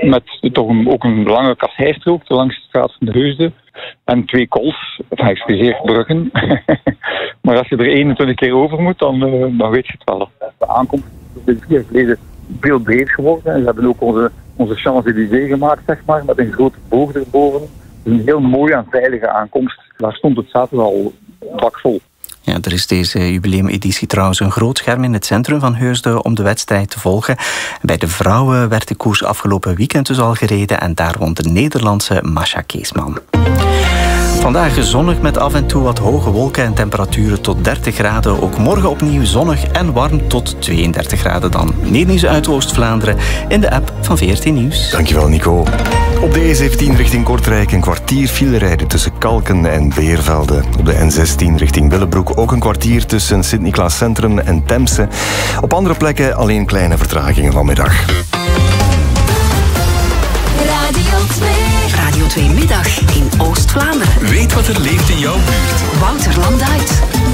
met toch ook een lange kasseistrook langs de straat van de Heusden. En 2 kols, bruggen. Maar als je er 21 keer over moet, dan weet je het wel. De aankomst is 4 jaar geleden veel breder geworden. En we hebben ook onze Champs-Élysées gemaakt, zeg maar, met een grote boog erboven. Een heel mooie en veilige aankomst. Daar stond het zaterdag al bakvol. Ja, er is deze jubileumeditie trouwens een groot scherm in het centrum van Heusden om de wedstrijd te volgen. Bij de vrouwen werd de koers afgelopen weekend dus al gereden en daar won de Nederlandse Masha Keesman. Vandaag zonnig met af en toe wat hoge wolken en temperaturen tot 30 graden. Ook morgen opnieuw zonnig en warm tot 32 graden dan. Meer nieuws uit Oost-Vlaanderen in de app van VRT Nieuws. Dankjewel, Nico. Op de E17 richting Kortrijk een kwartier file rijden tussen Kalken en Beervelde. Op de N16 richting Willebroek ook een kwartier tussen Sint-Niklaas Centrum en Temse. Op andere plekken alleen kleine vertragingen vanmiddag. Radio 2 Middag in Oost-Vlaanderen. Weet wat er leeft in jouw buurt. Wouter Landuit.